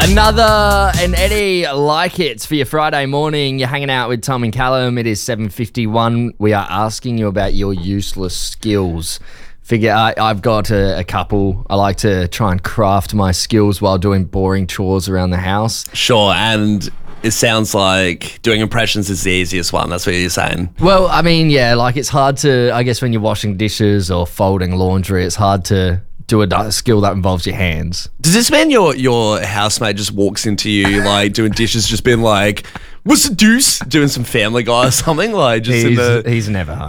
Another and Eddie like it for your Friday morning. You're hanging out with Tom and Callum. It is 7:51. We are asking you about your useless skills. Figure I've got a couple. I like to try and craft my skills while doing boring chores around the house. Sure, and it sounds like doing impressions is the easiest one. That's what you're saying. Well, I mean, yeah, like it's hard to, I guess when you're washing dishes or folding laundry, it's hard to do a skill that involves your hands. Does this mean your housemate just walks into you like doing dishes, just being like, "What's the deuce?" Doing some Family Guy or something, like just He's never home.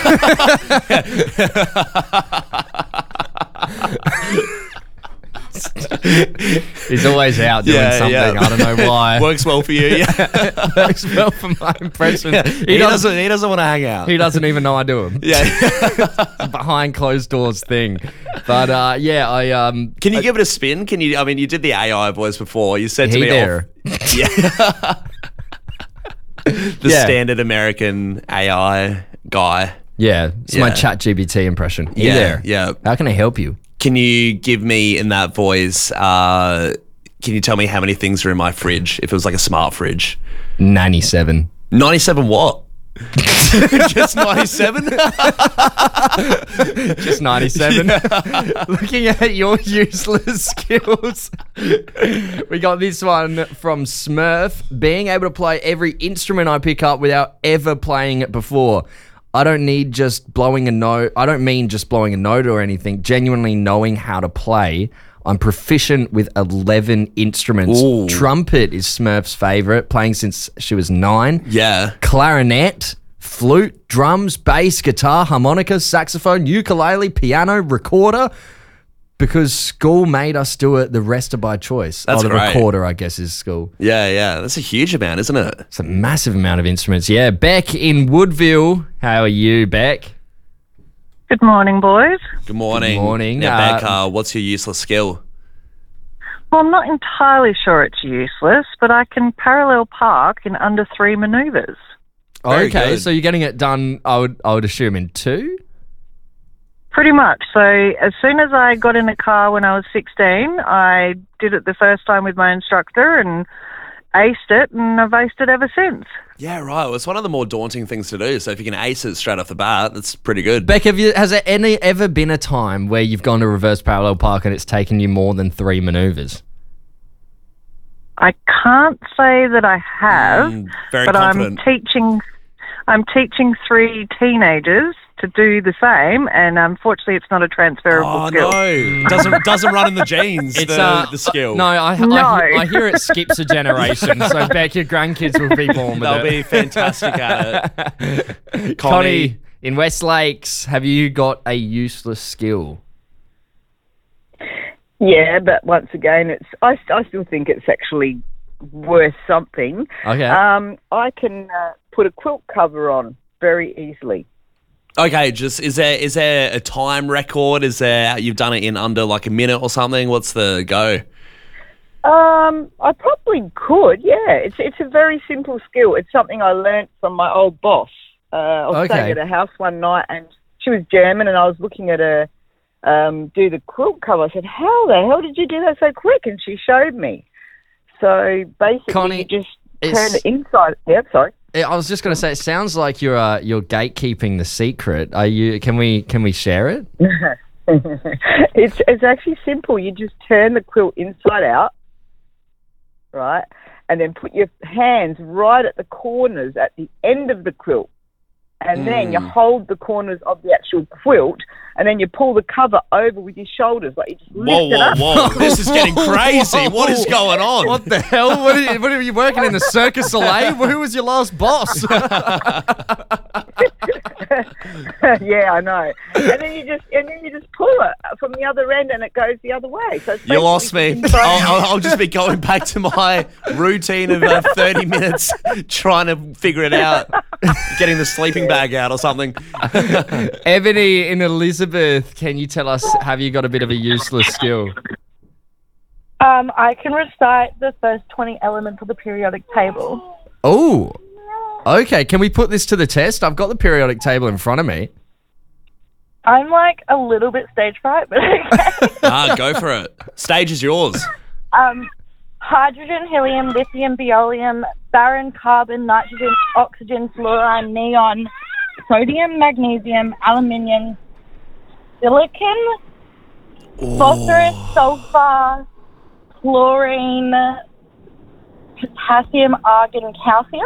He's always out doing something. Yeah. I don't know why. Works well for you. Yeah. Works well for my impression. Yeah. He doesn't want to hang out. He doesn't even know I do them. Yeah. Behind closed doors thing. But I Can you give it a spin? Can you? I mean, you did the AI voice before. You said to me, there. Yeah. The standard American AI guy. Yeah, it's my ChatGPT impression. Hey there. Yeah. How can I help you? Can you give me in that voice? Can you tell me how many things are in my fridge? If it was like a smart fridge, 97. 97 what? Just 97? Just 97. Yeah. Looking at your useless skills. We got this one from Smurf. Being able to play every instrument I pick up without ever playing it before. I don't mean just blowing a note or anything. Genuinely knowing how to play. I'm proficient with 11 instruments. Ooh. Trumpet is Smurf's favorite, playing since she was 9. Yeah. Clarinet, flute, drums, bass, guitar, harmonica, saxophone, ukulele, piano, recorder. Because school made us do it, the rest are by choice. That's great. Recorder, I guess, is school. Yeah. That's a huge amount, isn't it? It's a massive amount of instruments. Yeah. Beck in Woodville. How are you, Beck? Good morning, boys. Good morning. Good morning. Now, Beck, what's your useless skill? Well, I'm not entirely sure it's useless, but I can parallel park in under 3 manoeuvres. Very Okay, good. so you're getting it done, I would assume, in 2? Pretty much. So as soon as I got in a car when I was 16, I did it the first time with my instructor and aced it, and I've aced it ever since. Yeah, right. Well, it's one of the more daunting things to do. So if you can ace it straight off the bat, that's pretty good. Beck, has there ever been a time where you've gone to reverse parallel park and it's taken you more than 3 manoeuvres? I can't say that I have, Very but confident. I'm teaching 3 teenagers to do the same, and unfortunately, it's not a transferable skill. No, doesn't run in the genes. The skill. No, I hear it skips a generation. So Beck, your grandkids will be born with They'll it. be fantastic at it. Connie, in West Lakes, have you got a useless skill? Yeah, but once again, I still think it's actually worth something. Okay. I can put a quilt cover on very easily. Okay, just is there a time record? Is there you've done it in under like a minute or something? What's the go? I probably could. Yeah, it's a very simple skill. It's something I learnt from my old boss. I was staying at a house one night, and she was German, and I was looking at her do the quilt cover. I said, "How the hell did you do that so quick?" And she showed me. So basically, Connie, you just turn it inside. Yeah, sorry. I was just going to say, it sounds like you're gatekeeping the secret. Are you? Can we share it? It's actually simple. You just turn the quilt inside out, right, and then put your hands right at the corners at the end of the quilt, and then you hold the corners of the actual quilt, and then you pull the cover over with your shoulders, like you just lift it up. Whoa! This is getting crazy. What is going on? What the hell? What are you working in the Circus Soleil? Who was your last boss? Yeah, I know. And then you just pull it from the other end, and it goes the other way. So it's You lost me. basically I'll just be going back to my routine of 30 minutes trying to figure it out, getting the sleeping bag out or something. Ebony in Elizabeth, can you tell us, have you got a bit of a useless skill? I can recite the first 20 elements of the periodic table. Oh, okay. Can we put this to the test? I've got the periodic table in front of me. I'm like a little bit stage fright, but okay. Go for it. Stage is yours. hydrogen, helium, lithium, beryllium, baron, carbon, nitrogen, oxygen, fluorine, neon, sodium, magnesium, aluminium, silicon, phosphorus, sulfur, chlorine, potassium, argon, calcium.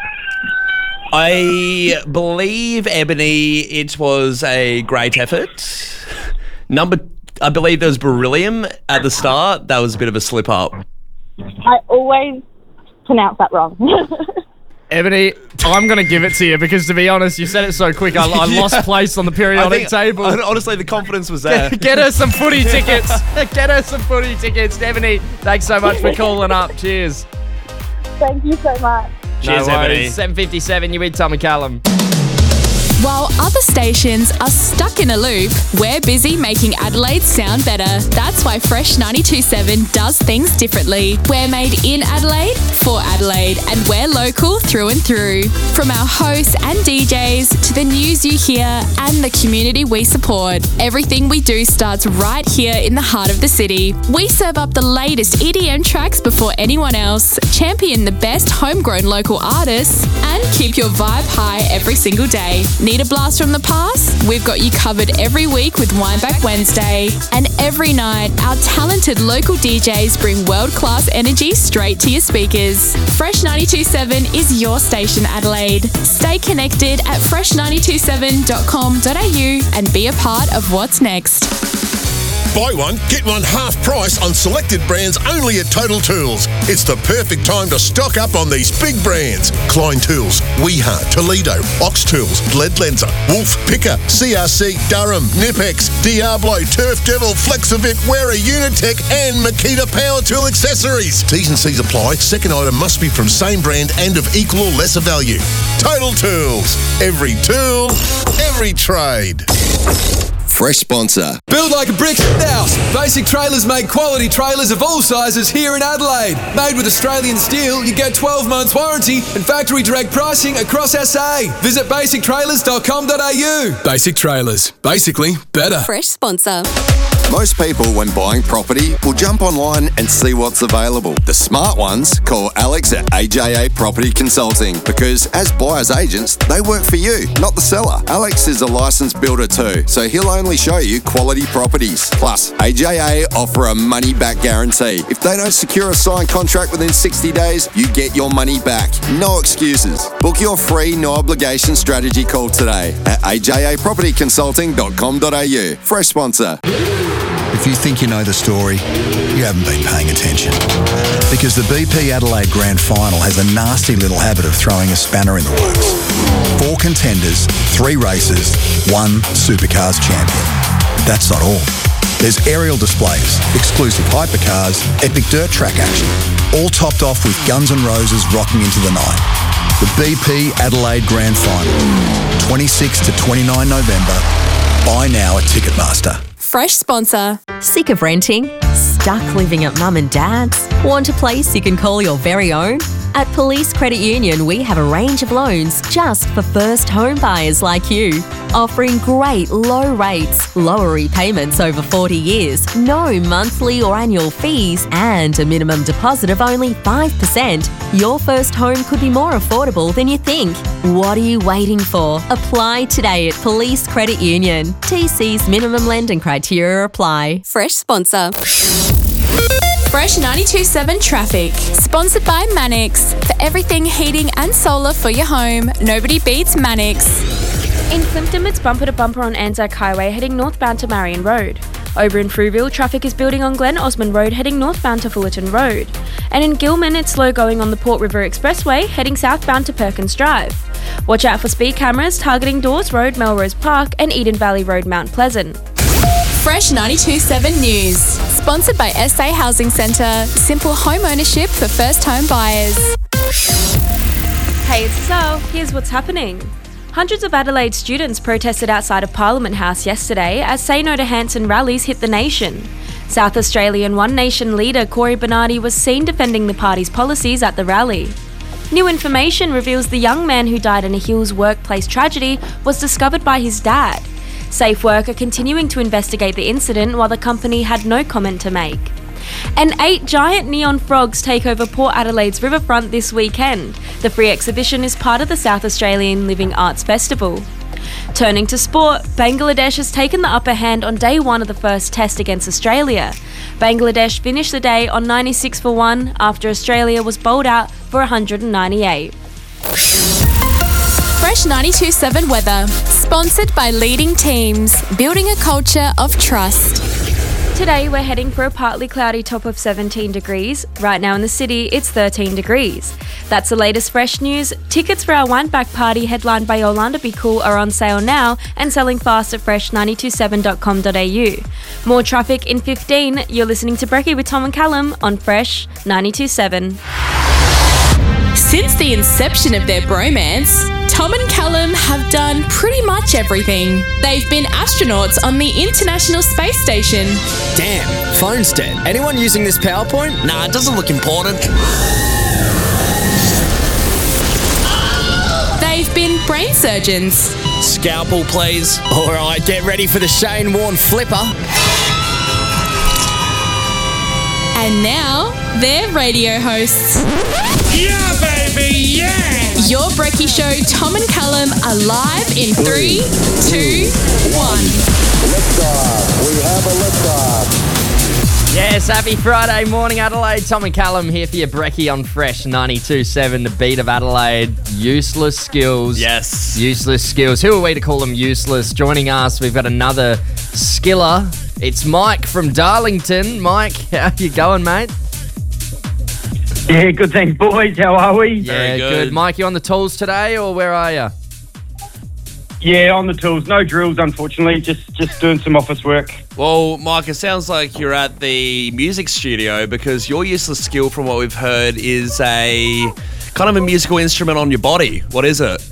I believe, Ebony, it was a great effort. I believe there was beryllium at the start. That was a bit of a slip up. I always pronounce that wrong. Ebony, I'm going to give it to you because, to be honest, you said it so quick, I lost place on the periodic table. Honestly, the confidence was there. Get her some footy tickets. Get her some footy tickets. Ebony, thanks so much for calling up. Cheers. Thank you so much. Cheers, Ebony. 7:57, you with Tom and Callum. While other stations are stuck in a loop, we're busy making Adelaide sound better. That's why Fresh 92.7 does things differently. We're made in Adelaide, for Adelaide, and we're local through and through. From our hosts and DJs to the news you hear and the community we support, everything we do starts right here in the heart of the city. We serve up the latest EDM tracks before anyone else, champion the best homegrown local artists, and keep your vibe high every single day. Need a blast from the past? We've got you covered every week with Wineback Wednesday. And every night, our talented local DJs bring world-class energy straight to your speakers. Fresh 92.7 is your station, Adelaide. Stay connected at fresh927.com.au and be a part of what's next. Buy one, get one half price on selected brands only at Total Tools. It's the perfect time to stock up on these big brands. Klein Tools, Weeha, Toledo, Ox Tools, Leadlenser, Wolf, Picker, CRC, Durham, Nipex, Diablo, Turf Devil, Flexivit, Wera, Unitech and Makita Power Tool Accessories. T's and C's apply. Second item must be from same brand and of equal or lesser value. Total Tools. Every tool, every trade. Fresh sponsor. Build like a brick house. Basic Trailers make quality trailers of all sizes here in Adelaide. Made with Australian steel, you get 12 months warranty and factory direct pricing across SA. Visit basictrailers.com.au. Basic Trailers. Basically better. Fresh sponsor. Most people, when buying property, will jump online and see what's available. The smart ones call Alex at AJA Property Consulting because as buyer's agents, they work for you, not the seller. Alex is a licensed builder too, so he'll only show you quality properties. Plus, AJA offer a money-back guarantee. If they don't secure a signed contract within 60 days, you get your money back. No excuses. Book your free, no-obligation strategy call today at ajapropertyconsulting.com.au. Fresh sponsor. If you think you know the story, you haven't been paying attention. Because the BP Adelaide Grand Final has a nasty little habit of throwing a spanner in the works. 4 contenders, 3 races, 1 Supercars champion. That's not all. There's aerial displays, exclusive hypercars, epic dirt track action, all topped off with Guns N' Roses rocking into the night. The BP Adelaide Grand Final, 26 to 29 November. Buy now at Ticketmaster. Fresh sponsor. Sick of renting? Stuck living at mum and dad's? Want a place you can call your very own? At Police Credit Union, we have a range of loans just for first home buyers like you. Offering great low rates, lower repayments over 40 years, no monthly or annual fees, and a minimum deposit of only 5%. Your first home could be more affordable than you think. What are you waiting for? Apply today at Police Credit Union. TC's minimum lending criteria apply. Fresh sponsor. Fresh 92.7 Traffic. Sponsored by Mannix. For everything heating and solar for your home, nobody beats Mannix. In Plympton, it's bumper to bumper on Anzac Highway heading northbound to Marion Road. Over in Frueville, traffic is building on Glen Osmond Road heading northbound to Fullerton Road. And in Gilman, it's slow going on the Port River Expressway heading southbound to Perkins Drive. Watch out for speed cameras targeting Dawes Road, Melrose Park and Eden Valley Road, Mount Pleasant. Fresh 92.7 News. Sponsored by SA Housing Centre. Simple home ownership for first home buyers. Hey, it's Sal. Here's what's happening. Hundreds of Adelaide students protested outside of Parliament House yesterday as Say No to Hanson rallies hit the nation. South Australian One Nation leader Cory Bernardi was seen defending the party's policies at the rally. New information reveals the young man who died in a Hills workplace tragedy was discovered by his dad. Safe Work are continuing to investigate the incident while the company had no comment to make. And 8 giant neon frogs take over Port Adelaide's riverfront this weekend. The free exhibition is part of the South Australian Living Arts Festival. Turning to sport, Bangladesh has taken the upper hand on day 1 of the first test against Australia. Bangladesh finished the day on 96 for 1 after Australia was bowled out for 198. Fresh 92.7 weather, sponsored by Leading Teams, building a culture of trust. Today we're heading for a partly cloudy top of 17 degrees. Right now in the city, it's 13 degrees. That's the latest fresh news. Tickets for our Windback party headlined by Yolanda Be Cool are on sale now and selling fast at fresh927.com.au. More traffic in 15. You're listening to Brekkie with Tom and Callum on Fresh 92.7. Since the inception of their bromance, Tom and Callum have done pretty much everything. They've been astronauts on the International Space Station. Damn, phone's dead. Anyone using this PowerPoint? Nah, it doesn't look important. They've been brain surgeons. Scalpel, please. All right, get ready for the Shane Warne flipper. And now, they're radio hosts. Yeah, baby, yeah! Your Brekkie Show, Tom and Callum, are live in 3, 2, 1. Liftoff. We have a liftoff. Yes, happy Friday morning, Adelaide. Tom and Callum here for your Brekkie on Fresh 92.7, the beat of Adelaide. Useless skills. Yes. Useless skills. Who are we to call them useless? Joining us, we've got another skiller. It's Mike from Darlington. Mike, how you going, mate? Yeah, good, thanks, boys. How are we? Yeah, good. Mike, you on the tools today, or where are you? Yeah, on the tools. No drills, unfortunately. Just doing some office work. Well, Mike, it sounds like you're at the music studio because your useless skill, from what we've heard, is a kind of a musical instrument on your body. What is it?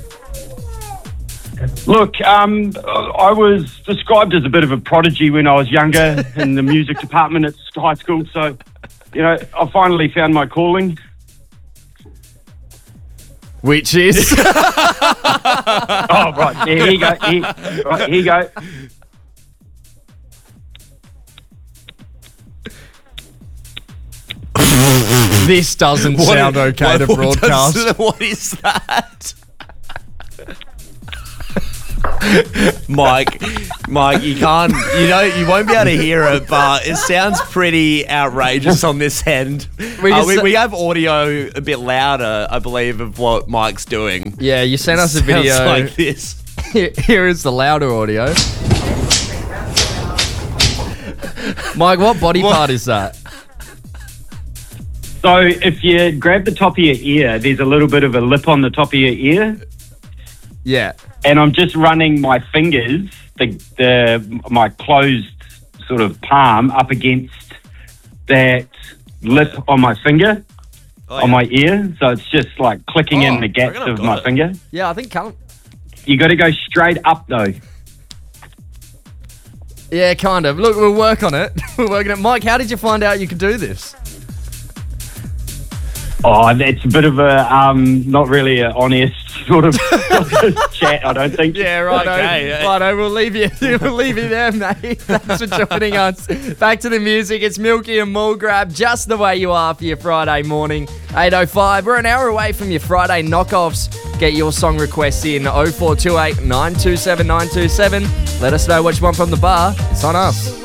Look, I was described as a bit of a prodigy when I was younger in the music department at high school, so, you know, I finally found my calling. Which is? Oh, right. Yeah, here you go. Here you go. This doesn't sound okay to broadcast. What is that? Mike, you can't, you won't be able to hear it, but it sounds pretty outrageous on this end. We have audio a bit louder, I believe, of what Mike's doing. Yeah, you sent us a video. Sounds like this. Here is the louder audio. Mike, what body part is that? So if you grab the top of your ear, there's a little bit of a lip on the top of your ear. Yeah. And I'm just running my fingers, my closed sort of palm up against that lip on my finger, on my ear. So it's just like clicking in the gaps of my finger. Yeah, I think Callum. You got to go straight up though. Yeah, kind of. Look, we'll work on it. We're working on it. Mike, how did you find out you could do this? Oh, that's a bit of a not really an honest sort of chat, I don't think. Yeah, right. Okay, righto, we'll leave you there, mate. Thanks for joining us. Back to the music. It's Milky and Mulgrab, just the way you are for your Friday morning. 8:05. We're an hour away from your Friday knockoffs. Get your song requests in 0428 927 927. Let us know what you want from the bar. It's on us.